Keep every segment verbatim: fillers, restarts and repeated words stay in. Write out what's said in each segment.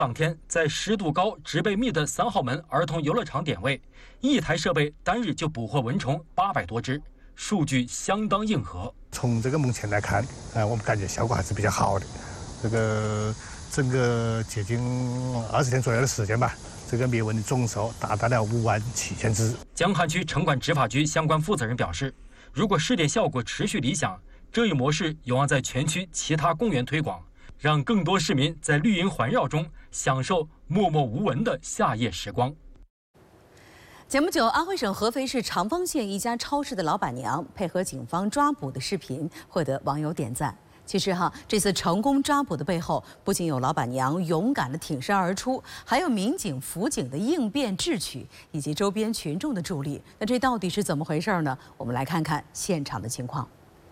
当天，在湿度高、植被密的三号门儿童游乐场点位，一台设备单日就捕获蚊虫八百多只，数据相当硬核。 从这个目前来看，呃，我们感觉效果还是比较好的。这个整个接近二十天左右的时间吧，这个灭蚊的总数达到了五万七千只。 江汉区城管执法局相关负责人表示，如果试点效果持续理想，这一模式有望在全区其他公园推广，让更多市民在绿荫环绕中享受默默无闻的夏夜时光。 前不久，安徽省合肥市长丰县一家超市的老板娘配合警方抓捕的视频获得网友点赞。其实哈，这次成功抓捕的背后，不仅有老板娘勇敢的挺身而出，还有民警辅警的应变智取，以及周边群众的助力。那这到底是怎么回事呢？我们来看看现场的情况。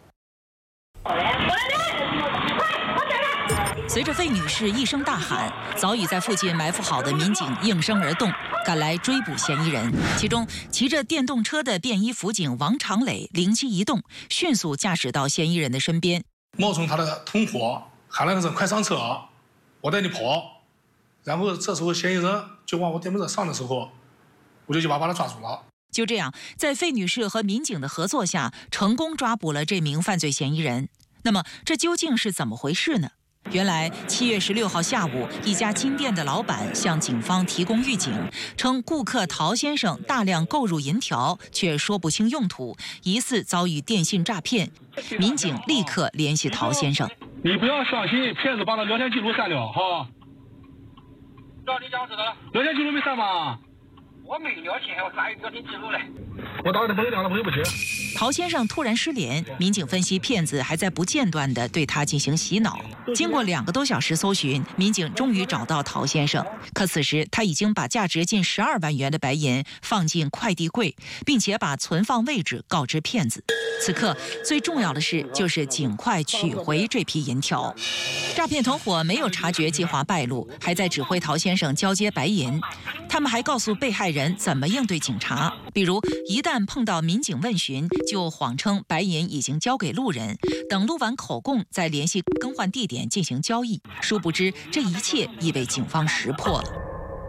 随着费女士一声大喊，早已在附近埋伏好的民警应声而动，赶来追捕嫌疑人。其中，骑着电动车的便衣辅警王长磊灵机一动，迅速驾驶到嫌疑人的身边， 冒充他的同伙，喊了个声“快上车，我带你跑”。然后这时候嫌疑人就往我电瓶车上的时候，我就一把把他抓住了。 就这样，在费女士和民警的合作下，成功抓捕了这名犯罪嫌疑人。那么，这究竟是怎么回事呢？原来，七月十六号下午，一家金店的老板向警方提供预警，称顾客陶先生大量购入银条，却说不清用途，疑似遭遇电信诈骗。民警立刻联系陶先生。 你不要相信骗子把他聊天记录删了哈。 照你讲是的。 聊天记录没删吗？ 我没聊天，我哪有聊天记录嘞？ 我打给他朋友两个朋友不接。 陶先生突然失联，民警分析骗子还在不间断地对他进行洗脑。经过两个多小时搜寻，民警终于找到陶先生。可此时他已经把价值近十二万元的白银放进快递柜，并且把存放位置告知骗子。此刻最重要的事就是尽快取回这批银条。诈骗团伙没有察觉计划败露，还在指挥陶先生交接白银。他们还告诉被害人怎么应对警察，比如一旦碰到民警问询，就谎称白银已经交给路人，等录完口供再联系更换地点进行交易。殊不知，这一切已被警方识破了。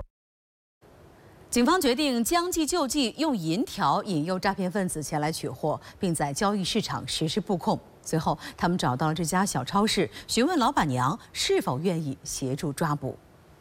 警方决定将计就计，用银条引诱诈骗分子前来取货，并在交易市场实施布控。随后，他们找到了这家小超市，询问老板娘是否愿意协助抓捕。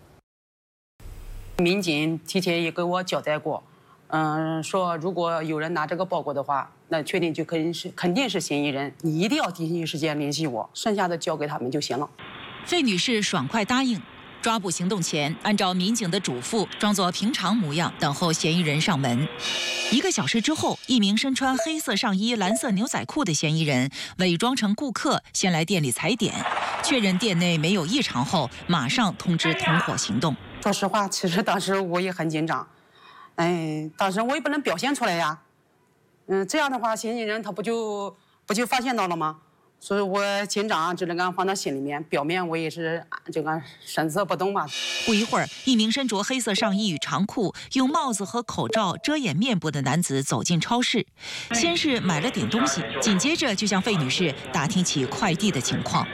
民警提前也给我交代过，嗯，说如果有人拿这个包裹的话，那确定就肯定是肯定是嫌疑人，你一定要第一时间联系我，剩下的交给他们就行了。 费女士爽快答应。抓捕行动前，按照民警的嘱咐，装作平常模样等候嫌疑人上门。一个小时之后，一名身穿黑色上衣、蓝色牛仔裤的嫌疑人伪装成顾客，先来店里踩点，确认店内没有异常后，马上通知同伙行动。 说实话，其实当时我也很紧张，哎，当时我也不能表现出来呀，嗯，这样的话，嫌疑人他不就不就发现到了吗？所以我紧张只能敢放到心里面，表面我也是这个神色不动吧。 不一会儿，一名身着黑色上衣与长裤、用帽子和口罩遮掩面部的男子走进超市，先是买了点东西，紧接着就向费女士打听起快递的情况。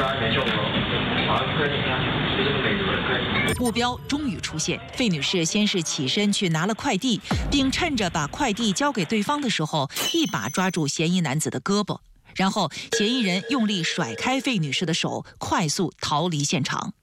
目标终于出现，费女士先是起身去拿了快递，并趁着把快递交给对方的时候，一把抓住嫌疑男子的胳膊。然后，嫌疑人用力甩开费女士的手，快速逃离现场。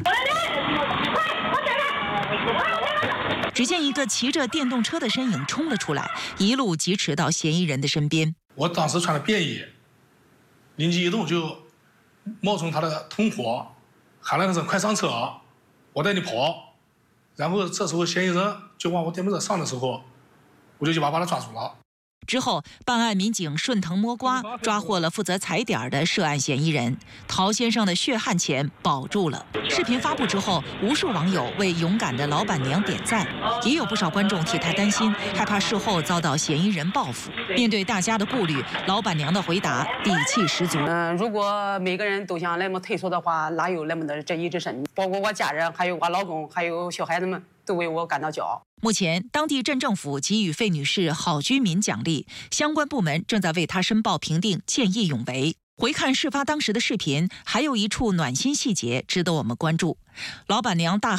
只见一个骑着电动车的身影冲了出来，一路疾驰到嫌疑人的身边。 我当时穿的便衣，灵机一动就冒充他的同伙，喊了个声“快上车，我带你跑”。然后这时候嫌疑人就往我电瓶车上的时候，我就一把把他抓住了。 之后，办案民警顺藤摸瓜，抓获了负责踩点的涉案嫌疑人。陶先生的血汗钱保住了。视频发布之后，无数网友为勇敢的老板娘点赞，也有不少观众替她担心，害怕事后遭到嫌疑人报复。面对大家的顾虑，老板娘的回答底气十足。 嗯、呃，如果每个人都像那么退缩的话，哪有那么的正义之神？包括我家人，还有我老公，还有小孩子们，都为我感到骄傲。 目前，当地镇政府给予费女士好居民奖励，相关部门正在为她申报评定见义勇为。回看事发当时的视频，还有一处暖心细节值得我们关注：老板娘大喊